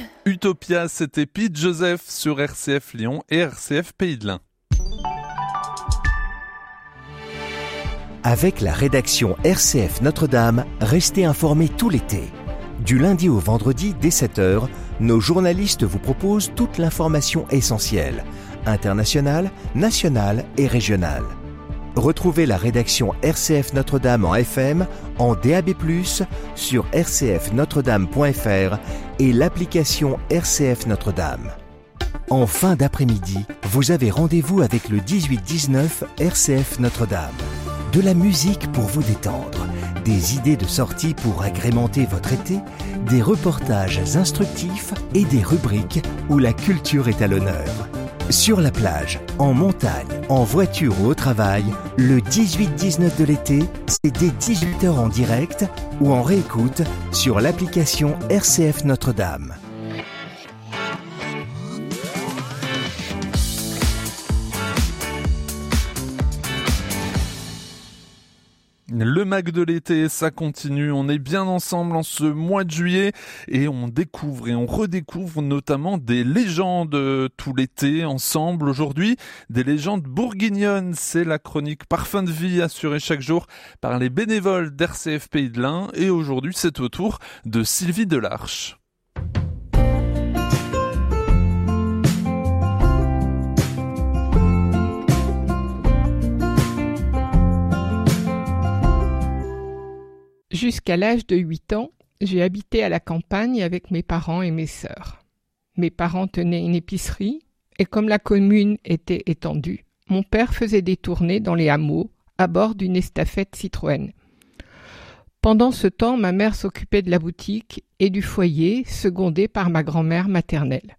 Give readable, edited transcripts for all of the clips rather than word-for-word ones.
Utopia, c'était Pete Joseph sur RCF Lyon et RCF Pays de l'Ain. Avec la rédaction RCF Notre-Dame, restez informés tout l'été. Du lundi au vendredi dès 7h, nos journalistes vous proposent toute l'information essentielle, internationale, nationale et régionale. Retrouvez la rédaction RCF Notre-Dame en FM, en DAB+, sur rcfnotredame.fr et l'application RCF Notre-Dame. En fin d'après-midi, vous avez rendez-vous avec le 18-19 RCF Notre-Dame. De la musique pour vous détendre, des idées de sortie pour agrémenter votre été, des reportages instructifs et des rubriques où la culture est à l'honneur. Sur la plage, en montagne, en voiture ou au travail, le 18-19 de l'été, c'est dès 18h en direct ou en réécoute sur l'application RCF Notre-Dame. Le Mac de l'été, ça continue, on est bien ensemble en ce mois de juillet et on découvre et on redécouvre notamment des légendes tout l'été ensemble aujourd'hui, des légendes bourguignonnes. C'est la chronique Parfum de vie assurée chaque jour par les bénévoles d'RCF Pays de l'Ain et aujourd'hui c'est au tour de Sylvie Delarche. Jusqu'à l'âge de 8 ans, j'ai habité à la campagne avec mes parents et mes sœurs. Mes parents tenaient une épicerie et comme la commune était étendue, mon père faisait des tournées dans les hameaux à bord d'une estafette Citroën. Pendant ce temps, ma mère s'occupait de la boutique et du foyer, secondée par ma grand-mère maternelle.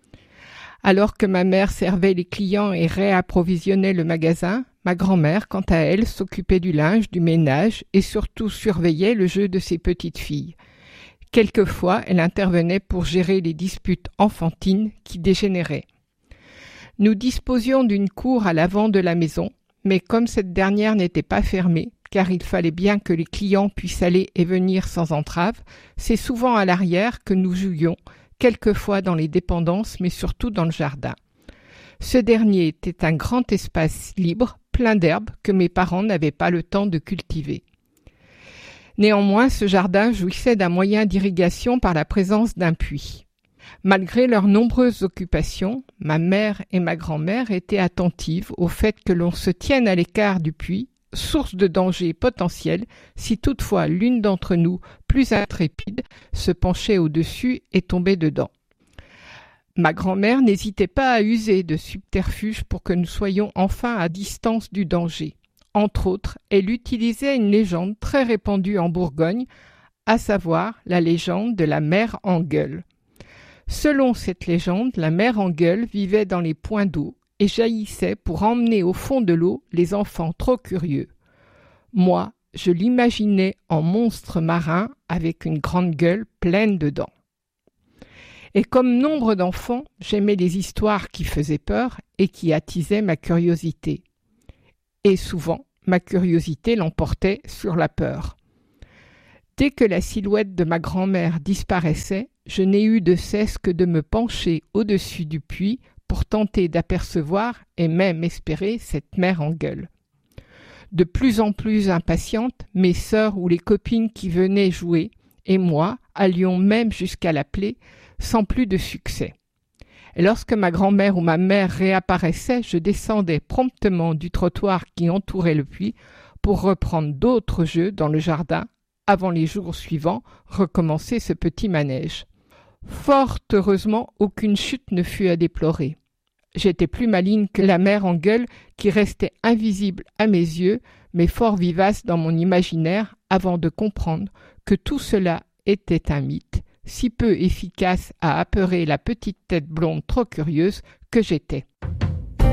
Alors que ma mère servait les clients et réapprovisionnait le magasin, ma grand-mère, quant à elle, s'occupait du linge, du ménage et surtout surveillait le jeu de ses petites filles. Quelquefois, elle intervenait pour gérer les disputes enfantines qui dégénéraient. Nous disposions d'une cour à l'avant de la maison, mais comme cette dernière n'était pas fermée, car il fallait bien que les clients puissent aller et venir sans entrave, c'est souvent à l'arrière que nous jouions, quelquefois dans les dépendances, mais surtout dans le jardin. Ce dernier était un grand espace libre, plein d'herbes que mes parents n'avaient pas le temps de cultiver. Néanmoins, ce jardin jouissait d'un moyen d'irrigation par la présence d'un puits. Malgré leurs nombreuses occupations, ma mère et ma grand-mère étaient attentives au fait que l'on se tienne à l'écart du puits, source de danger potentiel si toutefois l'une d'entre nous, plus intrépide, se penchait au-dessus et tombait dedans. Ma grand-mère n'hésitait pas à user de subterfuges pour que nous soyons enfin à distance du danger. Entre autres, elle utilisait une légende très répandue en Bourgogne, à savoir la légende de la mère en gueule. Selon cette légende, la mère en gueule vivait dans les points d'eau et jaillissait pour emmener au fond de l'eau les enfants trop curieux. Moi, je l'imaginais en monstre marin avec une grande gueule pleine de dents. Et comme nombre d'enfants, j'aimais les histoires qui faisaient peur et qui attisaient ma curiosité. Et souvent, ma curiosité l'emportait sur la peur. Dès que la silhouette de ma grand-mère disparaissait, je n'ai eu de cesse que de me pencher au-dessus du puits pour tenter d'apercevoir et même espérer cette mère en gueule. De plus en plus impatiente, mes sœurs ou les copines qui venaient jouer, et moi, allions même jusqu'à l'appeler, sans plus de succès. Et lorsque ma grand-mère ou ma mère réapparaissait, je descendais promptement du trottoir qui entourait le puits pour reprendre d'autres jeux dans le jardin, avant les jours suivants recommencer ce petit manège. Fort heureusement, aucune chute ne fut à déplorer. J'étais plus maligne que la mère en gueule qui restait invisible à mes yeux, mais fort vivace dans mon imaginaire avant de comprendre que tout cela était un mythe, si peu efficace à apeurer la petite tête blonde trop curieuse que j'étais.